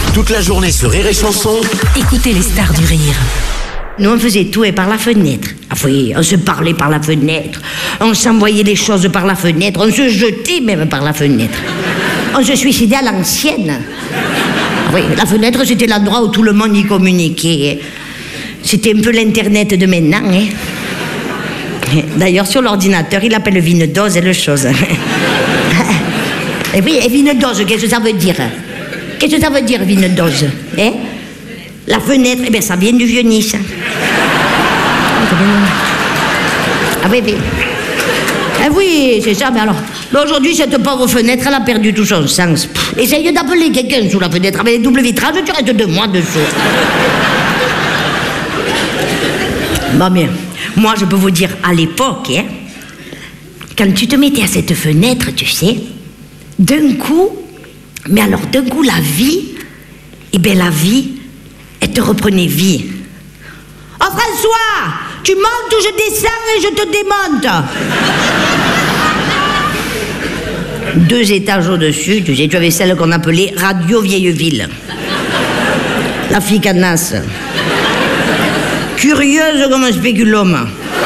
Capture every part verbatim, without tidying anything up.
Toute la journée sur Rire et Chanson. Écoutez les stars du rire. Nous, on faisait tout et par la fenêtre. Ah oui, on se parlait par la fenêtre. On s'envoyait des choses par la fenêtre. On se jetait même par la fenêtre. On se suicidait à l'ancienne. Ah oui, la fenêtre, c'était l'endroit où tout le monde y communiquait. C'était un peu l'Internet de maintenant. Hein. D'ailleurs, sur l'ordinateur, il appelle vinedose et le chose. Et oui, et vinedose, qu'est-ce que ça veut dire? Qu'est-ce que ça veut dire, vinedose? Hein? La fenêtre, eh bien, ça vient du vieux Nice. Ah oui, oui. Ah oui, c'est ça, mais alors... Mais aujourd'hui, cette pauvre fenêtre, elle a perdu tout son sens. Pff, essaye d'appeler quelqu'un sous la fenêtre avec les doubles vitrages, tu restes deux mois dessous. Bon, bien. Moi, je peux vous dire, à l'époque, hein, quand tu te mettais à cette fenêtre, tu sais, d'un coup, mais alors d'un coup, la vie, eh bien, la vie, elle te reprenait vie. Oh, François, tu montes ou je descends et je te démonte. Deux étages au-dessus, tu sais, tu avais celle qu'on appelait Radio Vieilleville. La fille canasse. Curieuse comme un spéculum.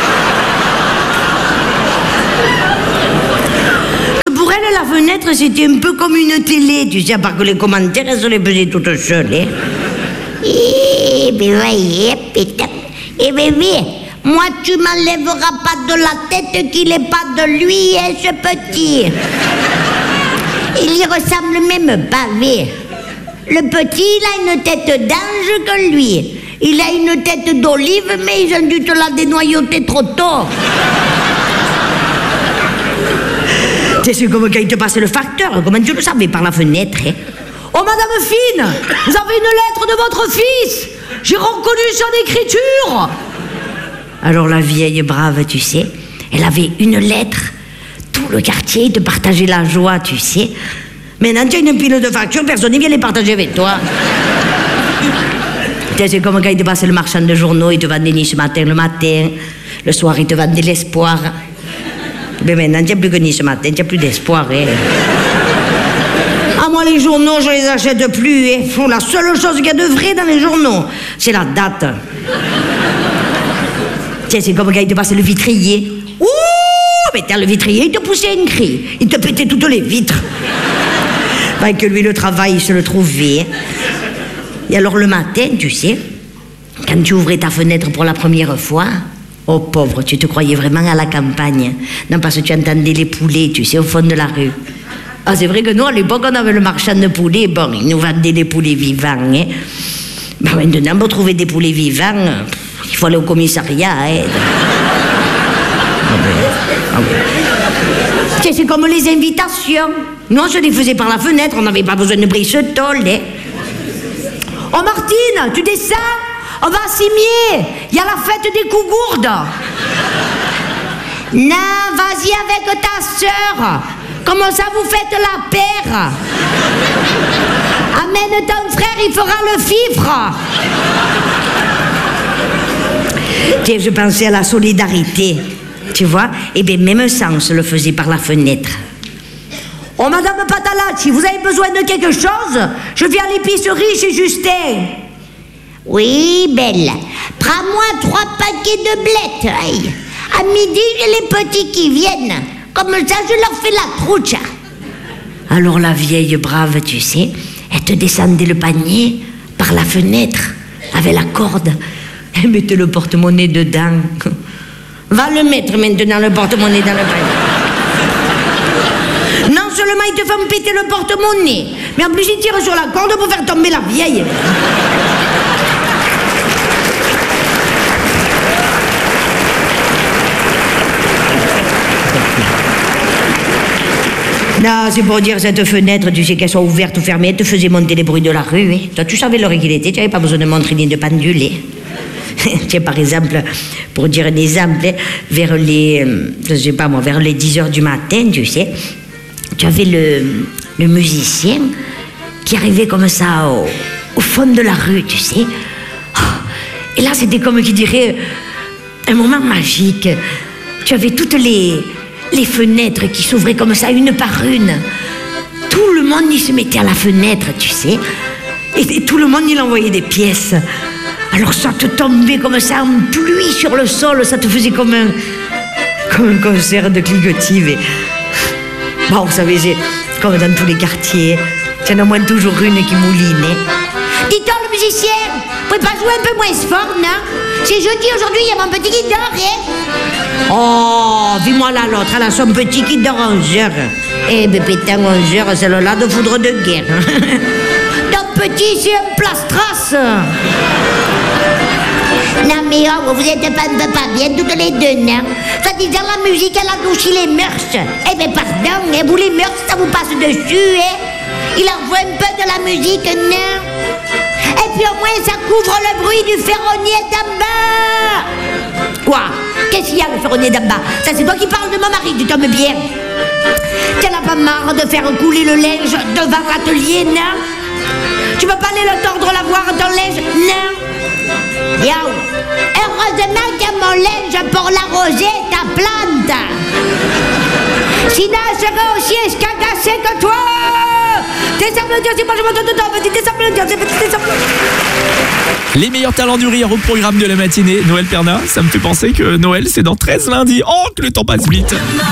Pour elle, la fenêtre, c'était un peu comme une télé, tu sais, à part que les commentaires, elles se les faisaient toutes seules. Hein. Eh bien, voyez, putain. Eh bien, oui, moi, tu m'enlèveras pas de la tête qu'il n'est pas de lui, hein, ce petit. Il y ressemble même pas, oui. Le petit, il a une tête d'ange que lui. Il a une tête d'olive, mais ils ont dû te la dénoyauter trop tôt. C'est comme quand il te passait le facteur. Comment tu le savais par la fenêtre, hein? Oh, Madame Fine, vous avez une lettre de votre fils. J'ai reconnu son écriture. Alors la vieille brave, tu sais, elle avait une lettre. Tout le quartier te partageait la joie, tu sais. Maintenant, tu as une pile de factures, personne ne vient les partager avec toi. C'est comme quand il te passait le marchand de journaux, il te vendait Nice Matin le matin. Le soir, il te vendait l'espoir. Mais maintenant, tu n'as plus que Nice Matin, tu n'as plus d'espoir. Hein. Ah, moi, les journaux, je les achète plus. Hein. La seule chose qu'il y a de vrai dans les journaux, c'est la date. C'est comme quand il te passait le vitrier. Ouh, mais t'as le vitrier, il te poussait une cri. Il te pétait toutes les vitres. Ben, que lui, le travail, il se le trouvait. Et alors le matin, tu sais, quand tu ouvrais ta fenêtre pour la première fois, oh pauvre, tu te croyais vraiment à la campagne. Non, parce que tu entendais les poulets, tu sais, au fond de la rue. Ah, c'est vrai que nous, à l'époque, on avait le marchand de poulets. Bon, il nous vendait des poulets vivants. Hein. Ben, maintenant, pour trouver des poulets vivants, il faut aller au commissariat. Hein. Ah, ouais. C'est comme les invitations. Nous, on se les faisait par la fenêtre, on n'avait pas besoin de brise-tôle. Hein. Oh Martine, tu descends? On va à Cimier. Il y a la fête des Cougourdes. Non, vas-y avec ta sœur. Comment ça vous faites la paire? Amène ton frère, il fera le fifre. Tiens, je pensais à la solidarité. Tu vois? Eh bien, même Sens le faisait par la fenêtre. Oh, Madame Patalacci, vous avez besoin de quelque chose? Je viens à l'épicerie chez Justin. Oui, belle. Prends-moi trois paquets de blettes. Aïe. À midi, j'ai les petits qui viennent. Comme ça, je leur fais la trouche. Alors la vieille brave, tu sais, elle te descendait le panier par la fenêtre, avec la corde. Elle mettait le porte-monnaie dedans. Va le mettre maintenant, le porte-monnaie dans le panier. Non seulement ils te font péter le porte-monnaie, mais en plus ils tirent sur la corde pour faire tomber la vieille. Non, c'est pour dire cette fenêtre, tu sais qu'elle soit ouverte ou fermée, elle te faisait monter les bruits de la rue. Hein. Toi, tu savais l'heure qu'il était, tu n'avais pas besoin de montre ni de pendule. Hein. Tiens, par exemple, pour dire un exemple, hein, vers les, je sais pas moi, vers les dix heures du matin, tu sais, tu avais le, le musicien qui arrivait comme ça au, au fond de la rue, tu sais. Oh, et là, c'était comme qui dirait un moment magique. Tu avais toutes les, les fenêtres qui s'ouvraient comme ça, une par une. Tout le monde y se mettait à la fenêtre, tu sais. Et, et tout le monde, il envoyait des pièces. Alors ça te tombait comme ça en pluie sur le sol, ça te faisait comme un, comme un concert de cliquetis. Et... Bon, vous savez, c'est comme dans tous les quartiers, il y en a moins toujours une qui mouline. Dis-donc, le musicien, vous pouvez pas jouer un peu moins fort, non? C'est jeudi aujourd'hui, il y a mon petit qui dort, hein? Oh, vis-moi là, l'autre, elle a son petit qui dort à onze heures. Eh ben, pétain, onze heures, c'est le là de foudre de guerre. Ton petit, c'est un plastras. Non mais oh, vous êtes pas, pas bien toutes les deux, non? Ça disant la musique, elle adoucit les mœurs. Eh ben pardon, et vous les mœurs, ça vous passe dessus, hein? Il en faut un peu de la musique, non? Et puis au moins ça couvre le bruit du ferronnier d'en bas. Quoi? Qu'est-ce qu'il y a le ferronnier d'en bas? Ça c'est toi qui parles de mon mari, tu tombes bien. Tu n'as pas marre de faire couler le linge devant l'atelier, non? Tu peux pas aller le tordre lavoir ton linge, non? Yo, heureusement qu'il y a mon linge pour l'arroser ta plante. Sinon, elle serait aussi escagassée que toi. Descends le dieu, c'est moi je m'entends dedans, vas-y, descends le dieu, c'est descends le... Les meilleurs talents du rire au programme de la matinée. Noël Perna, ça me fait penser que Noël c'est dans treize lundis. Oh, que le temps passe vite.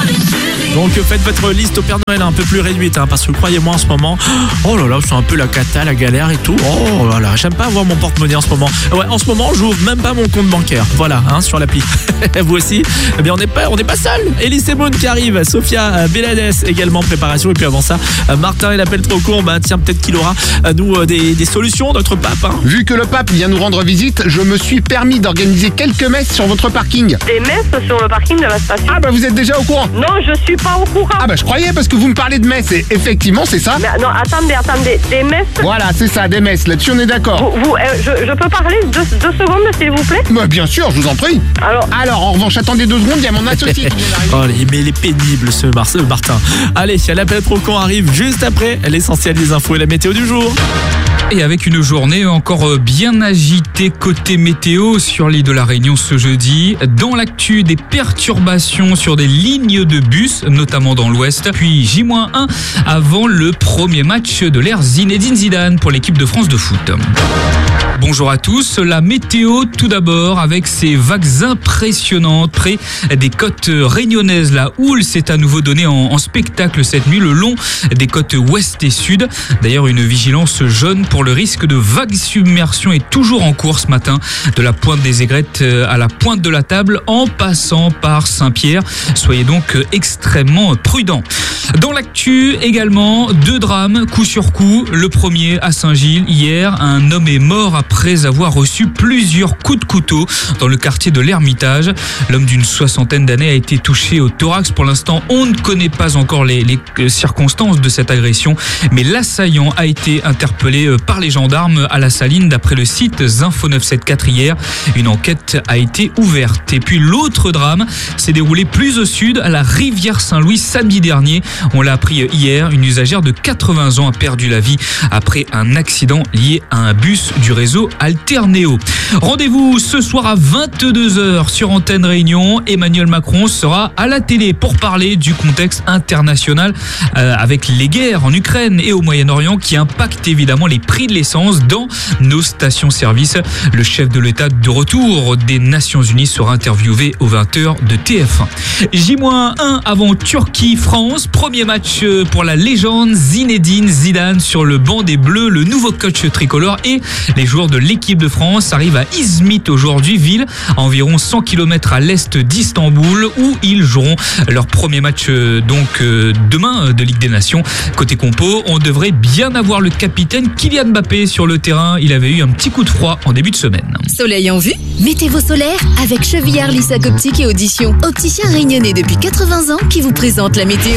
Donc faites votre liste au Père Noël un peu plus réduite, hein, parce que croyez-moi en ce moment, oh là là, c'est un peu la cata, la galère et tout. Oh là là, j'aime pas avoir mon porte-monnaie en ce moment. Ouais, en ce moment, j'ouvre même pas mon compte bancaire. Voilà, hein, sur l'appli. Vous aussi, eh bien on n'est pas, on n'est pas seul. Elise Moon qui arrive, Sophia Belades également préparation, et puis avant ça, Martin et l'appel trop con. Bah tiens, peut-être qu'il aura nous des, des solutions, notre pape. Hein. Vu que le pape vient nous rendre visite, je me suis permis d'organiser quelques messes sur votre parking. Des messes sur le parking de la station? Ah bah vous êtes déjà au courant? Non, je suis pas au courant. Ah bah je croyais parce que vous me parlez de messes et effectivement c'est ça. Mais non, attendez, attendez, des messes? Voilà, c'est ça, des messes, là-dessus on est d'accord. Vous, vous euh, je, je peux parler deux, deux secondes s'il vous plaît? Bah bien sûr, je vous en prie. Alors, Alors en revanche, attendez deux secondes, il y a mon associé qui vient d'arriver. Oh, mais il est pénible ce Mar- Martin. Allez, l'appel trop con arrive juste après l'essentiel des infos et la météo du jour. Et avec une journée encore bien agitée côté météo sur l'île de la Réunion ce jeudi. Dans l'actu, des perturbations sur des lignes de bus, notamment dans l'ouest. Puis J un avant le premier match de l'ère Zinedine Zidane pour l'équipe de France de foot. Bonjour à tous, la météo tout d'abord avec ces vagues impressionnantes près des côtes réunionnaises. La houle s'est à nouveau donnée en, en spectacle cette nuit le long des côtes ouest et sud. D'ailleurs, une vigilance jaune pour le risque de vague submersion est toujours en cours ce matin, de la pointe des Aigrettes à la pointe de la Table en passant par Saint-Pierre. Soyez donc extrêmement prudents. Dans l'actu également, deux drames coup sur coup. Le premier à Saint-Gilles hier, un homme est mort après avoir reçu plusieurs coups de couteau dans le quartier de l'Ermitage. L'homme d'une soixantaine d'années a été touché au thorax. Pour l'instant, on ne connaît pas encore les, les circonstances de cette agression, mais l'assaillant a été interpellé par les gendarmes à la Saline d'après le site Zinfo neuf cent soixante-quatorze hier. Une enquête a été ouverte. Et puis l'autre drame s'est déroulé plus au sud, à la rivière Saint-Louis samedi dernier. On l'a appris hier, une usagère de quatre-vingts ans a perdu la vie après un accident lié à un bus du réseau Alternéo. Rendez-vous ce soir à vingt-deux heures sur Antenne Réunion. Emmanuel Macron sera à la télé pour parler du contexte international euh, avec les guerres en Ukraine et au Moyen-Orient qui impactent évidemment les prix de l'essence dans nos stations-service. Le chef de l'État de retour des Nations Unies sera interviewé aux vingt heures de T F un. J un avant Turquie-France. Premier match pour la légende Zinedine Zidane sur le banc des Bleus. Le nouveau coach tricolore et les joueurs de l'équipe de France arrivent à Izmit aujourd'hui, ville à environ cent kilomètres à l'est d'Istanbul, où ils joueront leur premier match donc demain de Ligue des Nations. Côté compo, on devrait bien avoir le capitaine Kylian Mbappé sur le terrain. Il avait eu un petit coup de froid en début de semaine. Soleil en vue? Mettez vos solaires avec Chevillard Lissac Optique et Audition. Opticien réunionnais depuis quatre-vingts ans qui vous présente la météo.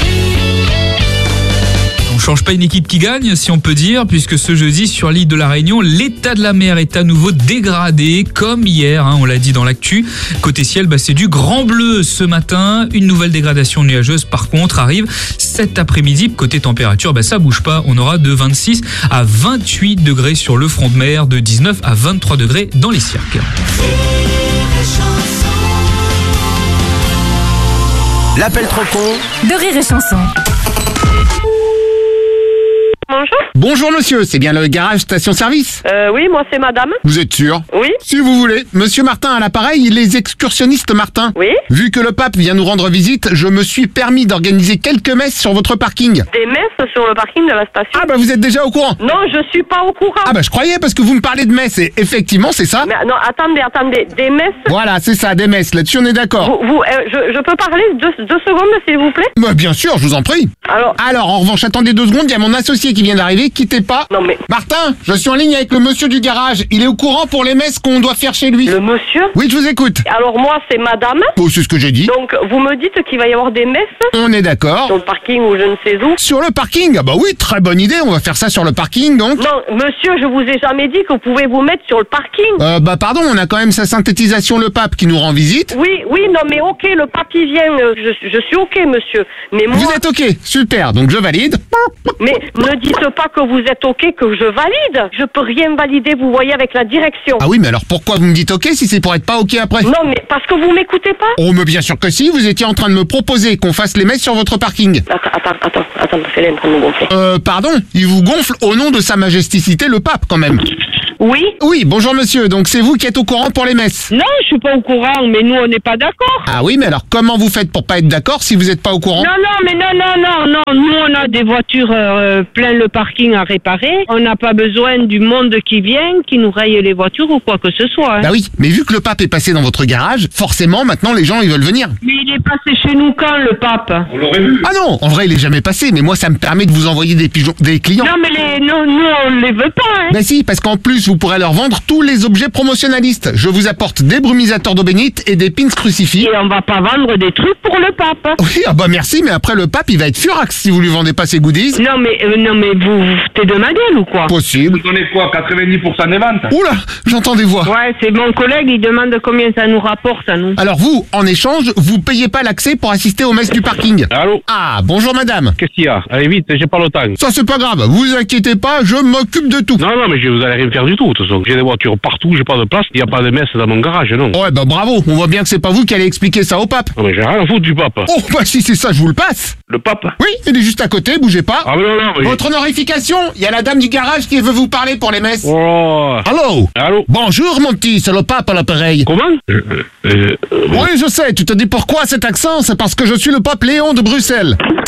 On change pas une équipe qui gagne, si on peut dire, puisque ce jeudi sur l'île de la Réunion, l'état de la mer est à nouveau dégradé, comme hier, hein, on l'a dit dans l'actu. Côté ciel, bah, c'est du grand bleu ce matin. Une nouvelle dégradation nuageuse, par contre, arrive cet après-midi. Côté température, bah, ça bouge pas. On aura de vingt-six à vingt-huit degrés sur le front de mer, de dix-neuf à vingt-trois degrés dans les cirques. L'appel trop con De Rire et Chanson. Bonjour. Bonjour monsieur, c'est bien le garage station-service? Euh, oui, moi c'est madame. Vous êtes sûr? Oui. Si vous voulez. Monsieur Martin à l'appareil, les excursionnistes Martin. Oui. Vu que le pape vient nous rendre visite, je me suis permis d'organiser quelques messes sur votre parking. Des messes sur le parking de la station. Ah bah vous êtes déjà au courant? Non, je suis pas au courant. Ah bah je croyais parce que vous me parlez de messes et effectivement c'est ça. Mais non, attendez, attendez. Des messes. Voilà, c'est ça, des messes, là-dessus on est d'accord. Vous, vous, euh, je, je peux parler deux, deux secondes, s'il vous plaît? Bah bien sûr, je vous en prie. Alors. Alors, en revanche, attendez deux secondes, il y a mon associé qui vient d'arriver, quittez pas. Non mais. Martin, je suis en ligne avec le monsieur du garage, il est au courant pour les messes qu'on doit faire chez lui. Le monsieur? Oui, je vous écoute. Alors moi c'est madame. Oh, c'est ce que j'ai dit. Donc vous me dites qu'il va y avoir des messes On est d'accord. sur le parking ou je ne sais où. Sur le parking? Ah bah oui, très bonne idée, on va faire ça sur le parking donc. Non, monsieur, je vous ai jamais dit que vous pouvez vous mettre sur le parking. Euh, bah pardon, on a quand même sa synthétisation le pape qui nous rend visite. Oui, oui, non mais ok, le papier vient, euh, je, je suis ok monsieur. Mais moi... Vous êtes ok, super, donc je valide. Mais ne dites pas que vous êtes ok, que je valide. Je peux rien valider, vous voyez, avec la direction. Ah oui, mais alors pourquoi vous me dites ok si c'est pour être pas ok après? Non mais parce que vous m'écoutez pas. Oh mais bien sûr que si, vous étiez en train de me proposer qu'on fasse les messes sur votre parking. Attends, attends, attends, attends, parce qu'elle est en train de me gonfler. Euh, pardon, il vous gonfle au nom de sa majesticité le pape quand même. Oui. Oui, bonjour monsieur, donc c'est vous qui êtes au courant pour les messes? Non, je suis pas au courant, mais nous on n'est pas d'accord. Ah oui, mais alors comment vous faites pour pas être d'accord si vous n'êtes pas au courant? Non, non, mais non, non, non, non. Nous, on a des voitures euh, plein le parking à réparer. On n'a pas besoin du monde qui vient, qui nous raye les voitures ou quoi que ce soit. Hein. Bah oui, mais vu que le pape est passé dans votre garage, forcément maintenant les gens ils veulent venir. Mais il est passé chez nous quand, le pape? On l'aurait vu. Ah non, en vrai il est jamais passé, mais moi ça me permet de vous envoyer des pigeons, des clients. Non, mais les, non, nous, on les veut pas, hein. Bah si, parce qu'en plus vous pourrez leur vendre tous les objets promotionnalistes. Je vous apporte des brumisateurs d'eau bénite et des pins crucifix. Et on va pas vendre des trucs pour le pape. Oui, ah bah merci, mais après le pape il va être furax si vous lui vendez pas ses goodies. Non, mais, euh, non, mais vous, vous foutez de ma gueule ou quoi? Possible. Vous donnez quoi, quatre-vingt-dix pour cent des ventes? Oula, j'entends des voix. Ouais, c'est mon collègue, il demande combien ça nous rapporte à nous. Alors vous, en échange, vous payez pas l'accès pour assister aux messes du parking. Allô? Ah, bonjour madame. Qu'est-ce qu'il y a? Allez vite, j'ai pas le temps. Ça c'est pas grave, vous inquiétez pas, je m'occupe de tout. Non, non, mais je, vous allez rien faire du tout, de toute façon. J'ai des voitures partout, j'ai pas de place, il y a pas de messe dans mon garage, non. Ouais, bah bravo, on voit bien que c'est pas vous qui allez expliquer ça au pape. Non, mais j'ai rien à foutre du pape. Oh, bah si c'est ça, je vous le passe. Le pape? Oui, il est juste à côté, bougez pas. Ah, mais non, non, mais... Votre honorification, il y a la dame du garage qui veut vous parler pour les messes. Oh... Allô? Allô? Bonjour mon petit, c'est le pape à l'appareil. Comment? euh, euh, euh, Oui, je sais, tu te dis pourquoi cet accent? C'est parce que je suis le pape Léon de Bruxelles.